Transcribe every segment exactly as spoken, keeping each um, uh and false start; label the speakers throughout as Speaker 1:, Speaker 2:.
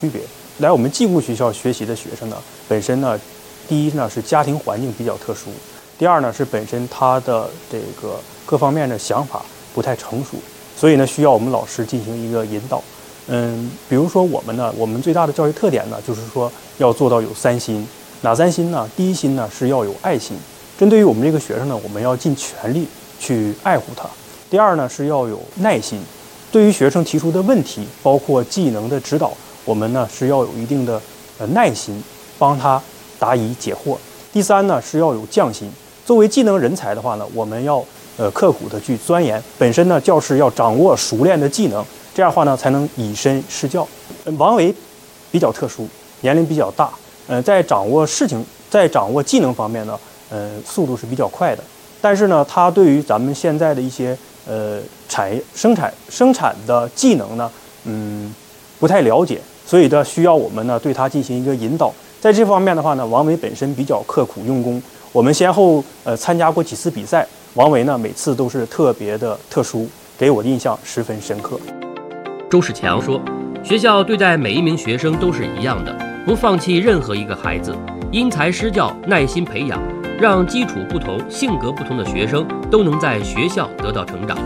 Speaker 1: 区别。来我们技工学校学习的学生呢，本身呢，第一呢是家庭环境比较特殊，第二呢是本身他的这个各方面的想法不太成熟，所以呢需要我们老师进行一个引导。嗯，比如说我们呢，我们最大的教育特点呢，就是说要做到有三心。哪三心呢？第一心呢是要有爱心，针对于我们这个学生呢，我们要尽全力去爱护他。第二呢是要有耐心，对于学生提出的问题，包括技能的指导，我们呢是要有一定的呃耐心，帮他答疑解惑。第三呢是要有匠心，作为技能人才的话呢，我们要呃刻苦的去钻研，本身呢教师要掌握熟练的技能，这样的话呢才能以身试教。呃、王维比较特殊，年龄比较大，呃，在掌握事情、在掌握技能方面呢，呃，速度是比较快的。但是呢，他对于咱们现在的一些呃产业生产生产的技能呢，嗯，不太了解，所以呢，需要我们呢对他进行一个引导。在这方面的话呢，王维本身比较刻苦用功，我们先后呃参加过几次比赛，王维呢每次都是特别的特殊，给我的印象十分深刻。
Speaker 2: 周世强说，学校对待每一名学生都是一样的，不放弃任何一个孩子，因材施教，耐心培养，让基础不同、性格不同的学生都能在学校得到成长。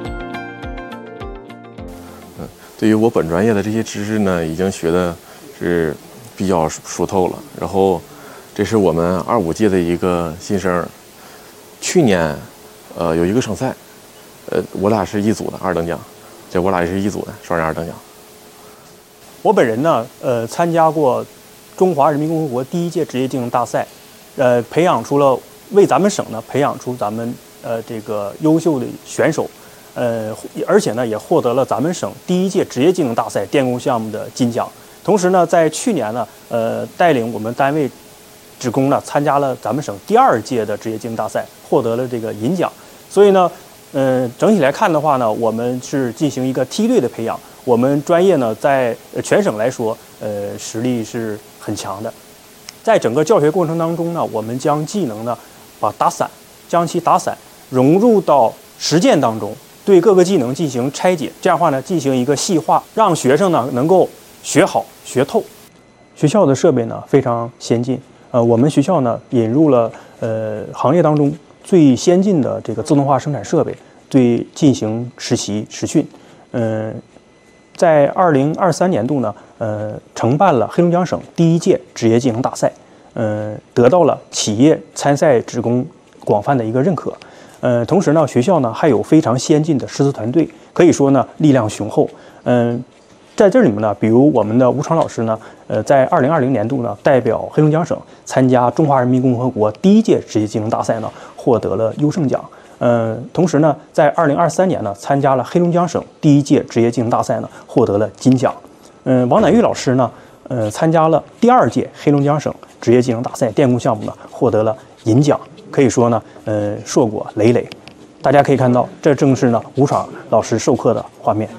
Speaker 3: 嗯，对于我本专业的这些知识呢，已经学的是比较熟透了。然后，这是我们二五届的一个新生，去年，呃，有一个省赛，呃，我俩是一组的二等奖，这我俩也是一组的双人二等奖。
Speaker 1: 我本人呢，呃，参加过中华人民共和国第一届职业技能大赛，呃，培养出了为咱们省呢培养出咱们呃这个优秀的选手，呃，而且呢也获得了咱们省第一届职业技能大赛电工项目的金奖。同时呢，在去年呢，呃，带领我们单位职工呢参加了咱们省第二届的职业技能大赛，获得了这个银奖。所以呢，嗯、呃，整体来看的话呢，我们是进行一个梯队的培养。我们专业呢，在全省来说，呃，实力是很强的。在整个教学过程当中呢，我们将技能呢，把打散，将其打散，融入到实践当中，对各个技能进行拆解。这样的话呢，进行一个细化，让学生呢能够学好学透。学校的设备呢非常先进，呃，我们学校呢引入了呃行业当中最先进的这个自动化生产设备，对进行实习实训，嗯、呃。在二零二三年度呢，呃，承办了黑龙江省第一届职业技能大赛，呃，得到了企业参赛职工广泛的一个认可。呃，同时呢，学校呢还有非常先进的师资团队，可以说呢力量雄厚。嗯、呃，在这里面呢，比如我们的吴闯老师呢，呃，在二零二零年度呢，代表黑龙江省参加中华人民共和国第一届职业技能大赛呢，获得了优胜奖。呃，同时呢，在二零二三年呢，参加了黑龙江省第一届职业技能大赛呢，获得了金奖。嗯、呃，王乃玉老师呢，呃，参加了第二届黑龙江省职业技能大赛电工项目呢，获得了银奖。可以说呢，呃，硕果累累。大家可以看到，这正是呢吴闯老师授课的画面。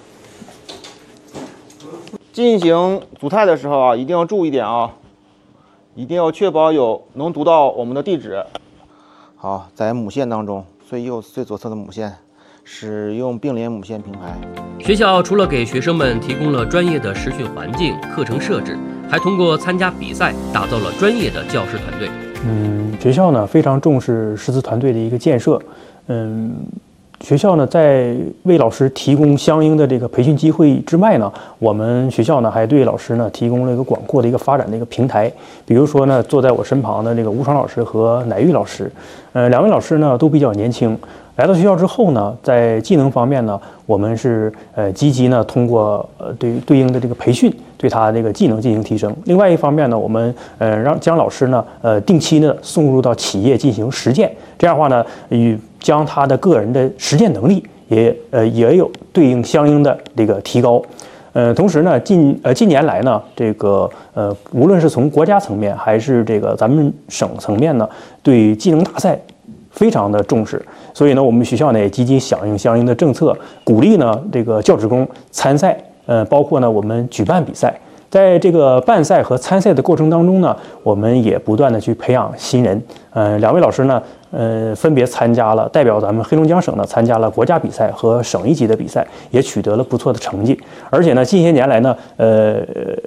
Speaker 4: 进行组态的时候啊，一定要注意一点啊，一定要确保有能读到我们的地址。好，在母线当中，最右最左侧的母线，使用并联母线平排。
Speaker 2: 学校除了给学生们提供了专业的实训环境、课程设置，还通过参加比赛打造了专业的教师团队。
Speaker 1: 嗯，学校呢非常重视师资团队的一个建设。嗯，学校呢在为老师提供相应的这个培训机会之外呢，我们学校呢还对老师呢提供了一个广阔的一个发展的一个平台。比如说呢，坐在我身旁的这个吴闯老师和乃玉老师，呃，两位老师呢都比较年轻。来到学校之后呢，在技能方面呢，我们是呃积极呢通过呃对对应的这个培训，对他这个技能进行提升。另外一方面呢，我们呃让将老师呢呃定期的送入到企业进行实践，这样的话呢，与将他的个人的实践能力也呃也有对应相应的这个提高。呃，同时呢，近呃近年来呢，这个呃无论是从国家层面还是这个咱们省层面呢，对技能大赛非常的重视，所以呢，我们学校呢也积极响应相应的政策，鼓励呢这个教职工参赛，呃，包括呢我们举办比赛， 在这个办赛和参赛的过程当中呢，我们也不断的去培养新人。呃，两位老师呢，呃，分别参加了代表咱们黑龙江省呢参加了国家比赛和省一级的比赛，也取得了不错的成绩。而且呢，近些年来呢，呃，